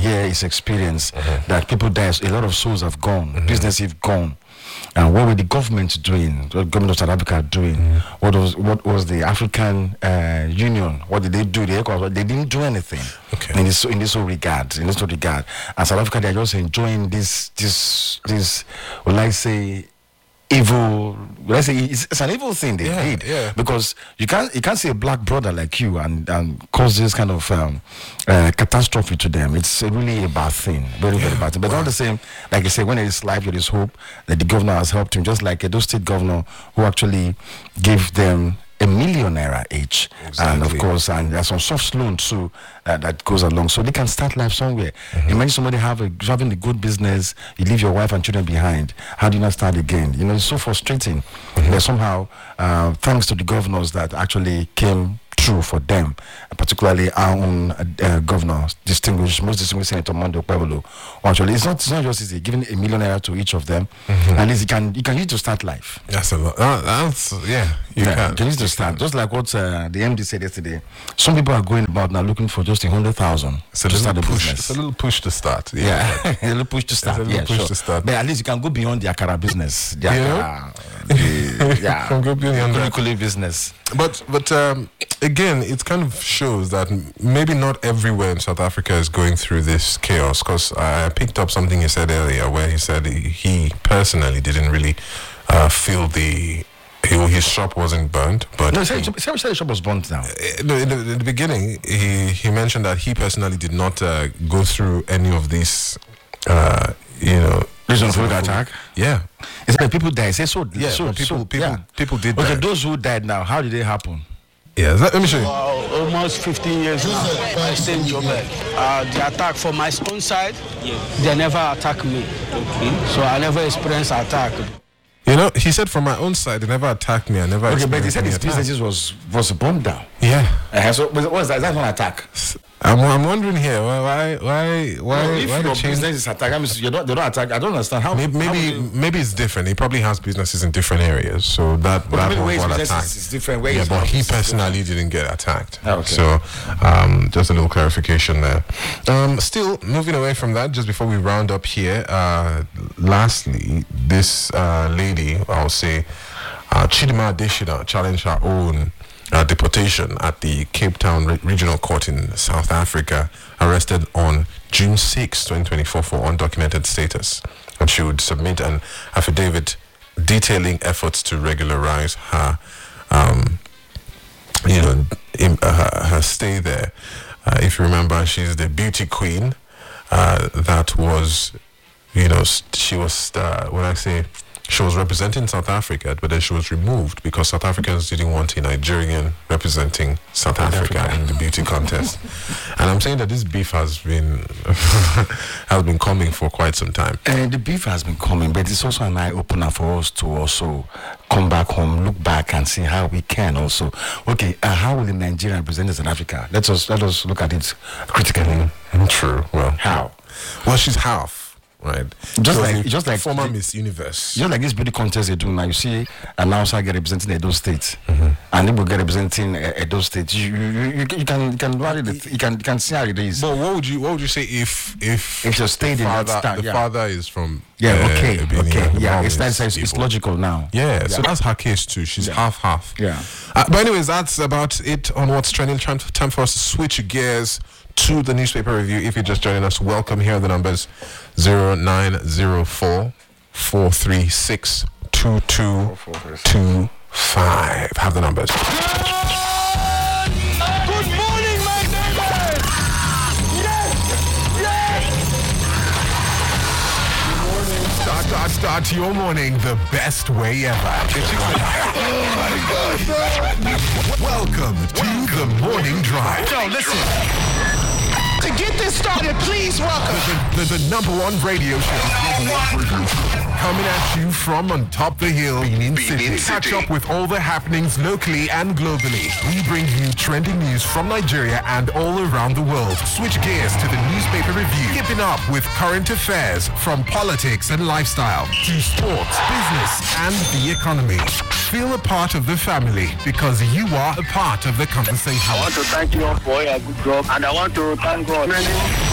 hear his experience that people die, a lot of souls have gone, business have gone. And what were the government doing? What the government of South Africa doing? What was the African Union? What did they do? They didn't do anything in this whole regard. And South Africa, they are just enjoying this. Well, I say, evil. Let's say it's an evil thing they did. Yeah. Because you can't see a black brother like you and cause this kind of catastrophe to them. It's really a bad thing, very bad thing. But all the same, like you say, when there is life, there is hope. That the governor has helped him, just like Edo State governor who actually gave them $1 million each, and of course, and there's some soft loan too that goes along, so they can start life somewhere. Imagine somebody having a good business, you leave your wife and children behind. How do you not start again? You know, it's so frustrating. But somehow, thanks to the governors that actually came true for them, particularly our own governor, most distinguished Senator Monday Okpebholo. Actually, it's not just easy giving $1 million to each of them. At least you can use it to start life. That's a lot. You can use it to start. Just like what the MD said yesterday. Some people are going about now looking for just 100,000 to start a business. It's a little push to start. A little push to start. To start. But at least you can go beyond the Akara business. The can go beyond the business. But again, it kind of shows that maybe not everywhere in South Africa is going through this chaos. Because I picked up something he said earlier, where he said he personally didn't really feel his shop wasn't burnt. But no, he said the shop was burnt now. No, in the beginning, he mentioned that he personally did not go through any of these, reason for the attack. Yeah, it's like people died. People did. Okay, die. those who died now, how did they happen? Yeah, let me show you. Almost 15 years now. I stay in Joburg. The attack from my own side, they never attack me. So I never experienced attack. You know, he said from my own side, they never attacked me. I never. Okay, but he said his businesses was bombed down. Yeah. So what is that? Is that not an attack? I'm wondering here why if your business is attacked, I mean, they don't attack. I don't understand how. Maybe it's different. He probably has businesses in different areas, so that was attacked. Is different ways. Yeah, but he personally didn't get attacked. Okay. So just a little clarification there. Still moving away from that, just before we round up here. Lastly, this lady, I'll say, Chidima Adesina, challenged her own deportation at the Cape Town Regional Court in South Africa, arrested on June 6, 2024 for undocumented status. And she would submit an affidavit detailing efforts to regularize her, her stay there. If you remember, she's the beauty queen that was, she was, she was representing South Africa, but then she was removed because South Africans didn't want a Nigerian representing South Africa in the beauty contest. And I'm saying that this beef has been coming for quite some time. And the beef has been coming, but it's also an eye-opener for us to also come back home, look back and see how we can also. Okay, how will the Nigerian represent South Africa? Let us look at it critically. True. Well, how? Well, she's half. Right, just like former Miss Universe. Just like this beauty contest they do now, you see an outsider get representing Edo State, and they will get representing Edo State. You can see how it is. But what would you say if you stayed in that stand, the father is from it's logical now. Yeah, so that's her case too. She's half. Yeah. But anyways, that's about it on what's trending. Time for us to switch gears to the newspaper review. If you're just joining us, welcome. Here are the numbers: 0904 436 2225. Have the numbers. Good morning, my neighbors! Yes! Start your morning the best way ever. Welcome to the Morning Drive. Yo, listen. To get this started, please welcome the number one radio show. Coming at you from on top the hill, Benin City. Catch up with all the happenings locally and globally. We bring you trending news from Nigeria and all around the world. Switch gears to the newspaper review. Keeping up with current affairs from politics and lifestyle to sports, business, and the economy. Feel a part of the family because you are a part of the conversation. I want to thank you all for a good job, and I want to thank God.